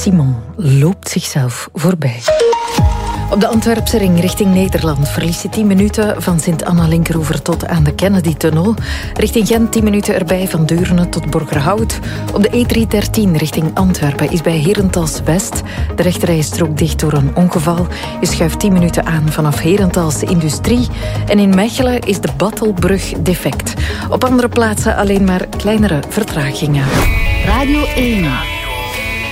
Simon loopt zichzelf voorbij. Op de Antwerpse ring richting Nederland verliest je 10 minuten van Sint-Anna-Linkeroever tot aan de Kennedy-tunnel. Richting Gent 10 minuten erbij van Deurne tot Borgerhout. Op de E313 richting Antwerpen is bij Herentals West de rechterrijstrook dicht door een ongeval. Je schuift 10 minuten aan vanaf Herentals Industrie. En in Mechelen is de Battelbrug defect. Op andere plaatsen alleen maar kleinere vertragingen. Radio 1.